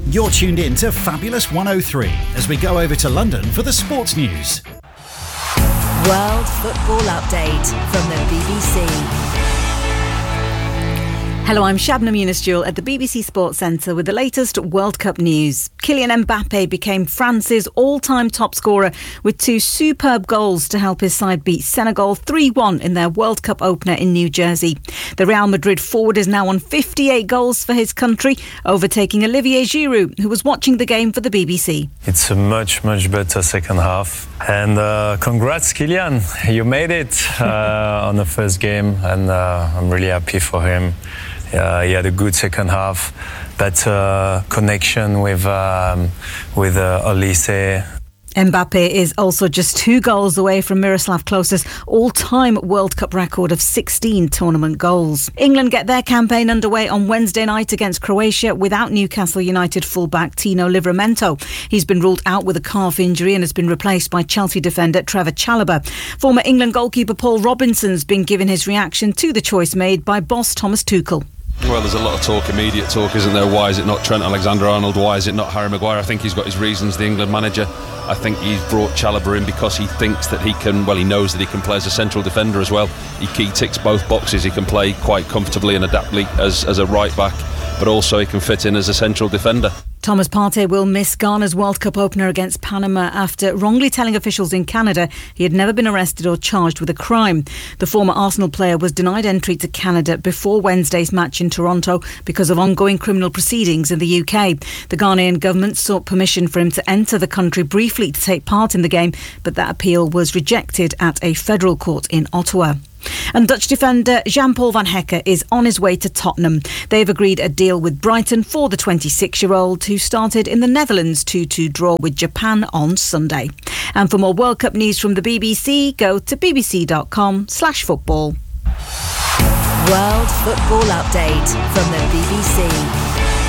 You're tuned in to Fabulous 103 as we go over to London for the sports news. World Football Update from the BBC. Hello, I'm Shabnam Yunus-Jewel at the BBC Sports Centre with the latest World Cup news. Kylian Mbappe became France's all-time top scorer with 2 superb goals to help his side beat Senegal 3-1 in their World Cup opener in New Jersey. The Real Madrid forward is now on 58 goals for his country, overtaking Olivier Giroud, who was watching the game for the BBC. It's a much better second half. And congrats, Kylian. You made it on the first game, and I'm really happy for him. He had a good second half, better connection with Olise. Mbappe is also just 2 goals away from Miroslav Klose's all-time World Cup record of 16 tournament goals. England get their campaign underway on Wednesday night against Croatia without Newcastle United fullback Tino Livramento. He's been ruled out with a calf injury and has been replaced by Chelsea defender Trevor Chalobah. Former England goalkeeper Paul Robinson's been given his reaction to the choice made by boss Thomas Tuchel. Well, there's a lot of talk, immediate talk, isn't there? Why is it not Trent Alexander-Arnold? Why is it not Harry Maguire? I think he's got his reasons, the England manager. I think he's brought Chalobah in because he thinks that he knows that he can play as a central defender as well. He ticks both boxes. He can play quite comfortably and adaptably as a right back, but also he can fit in as a central defender. Thomas Partey will miss Ghana's World Cup opener against Panama after wrongly telling officials in Canada he had never been arrested or charged with a crime. The former Arsenal player was denied entry to Canada before Wednesday's match in Toronto because of ongoing criminal proceedings in the UK. The Ghanaian government sought permission for him to enter the country briefly to take part in the game, but that appeal was rejected at a federal court in Ottawa. And Dutch defender Jan-Paul van Hecke is on his way to Tottenham. They've agreed a deal with Brighton for the 26-year-old who started in the Netherlands' 2-2 draw with Japan on Sunday. And for more World Cup news from the BBC, go to bbc.com/football. World Football Update from the BBC.